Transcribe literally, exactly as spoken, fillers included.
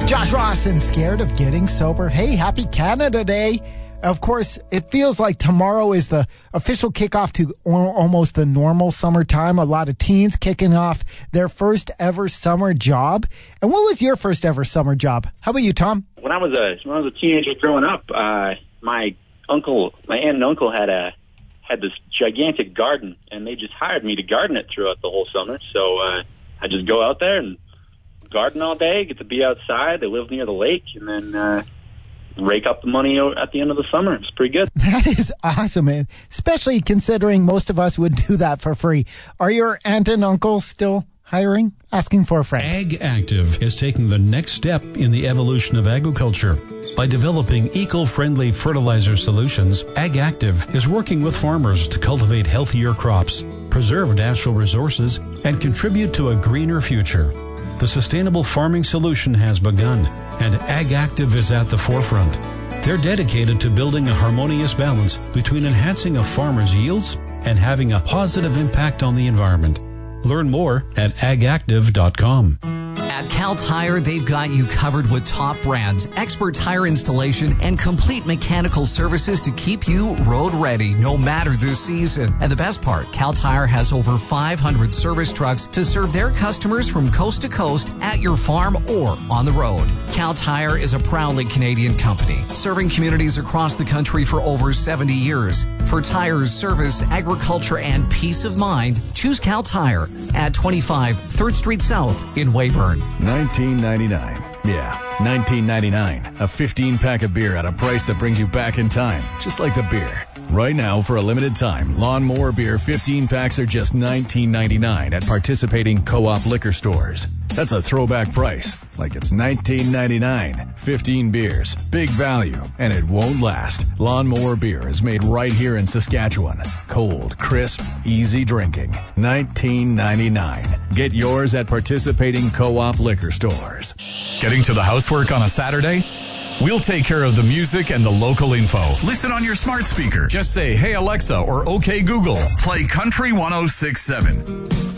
Josh Ross and Scared of Getting Sober. Hey, happy Canada Day. Of course, it feels like tomorrow is the official kickoff to almost the normal summertime. A lot of teens kicking off their first ever summer job. And what was your first ever summer job? How about you, Tom? When I was a when I was a teenager growing up, uh, my uncle, my aunt and uncle had a had this gigantic garden, and they just hired me to garden it throughout the whole summer. So uh, I just go out there and garden all day, get to be outside. They live near the lake, and then uh, rake up the money at the end of the summer. It's pretty good. That is awesome, man. Especially considering most of us would do that for free. Are your aunt and uncle still hiring? Asking for a friend. Ag Active is taking the next step in the evolution of agriculture. By developing eco-friendly fertilizer solutions, Ag Active is working with farmers to cultivate healthier crops, preserve natural resources, and contribute to a greener future. The sustainable farming solution has begun, and Ag Active is at the forefront. They're dedicated to building a harmonious balance between enhancing a farmer's yields and having a positive impact on the environment. Learn more at ag active dot com. At Cal Tire, they've got you covered with top brands, expert tire installation, and complete mechanical services to keep you road ready no matter the season. And the best part, Cal Tire has over five hundred service trucks to serve their customers from coast to coast at your farm or on the road. Cal Tire is a proudly Canadian company, serving communities across the country for over seventy years. For tires, service, agriculture, and peace of mind, choose Cal Tire at twenty-five third Street South in Weyburn. nineteen ninety-nine. Yeah, nineteen ninety-nine. A fifteen pack of beer at a price that brings you back in time, just like the beer. Right now, for a limited time, Lawnmower Beer fifteen packs are just nineteen ninety-nine at participating co-op liquor stores. That's a throwback price, like it's nineteen ninety-nine. fifteen beers, big value, and it won't last. Lawnmower Beer is made right here in Saskatchewan. Cold, crisp, easy drinking. nineteen ninety-nine. Get yours at participating co-op liquor stores. Getting to the housework on a Saturday? We'll take care of the music and the local info. Listen on your smart speaker. Just say, "Hey Alexa," or "Okay Google." Play Country one oh six point seven.